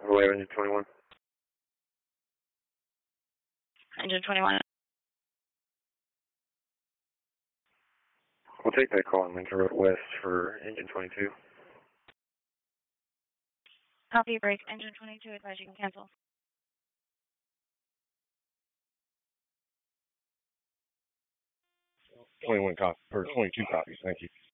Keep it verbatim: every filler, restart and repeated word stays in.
Relay engine twenty-one. Engine twenty-one. We'll take that call on Lincoln Road West for engine twenty-two. Copy, break. Engine twenty-two, advise you can cancel. twenty-one copy, or twenty-two copies, thank you.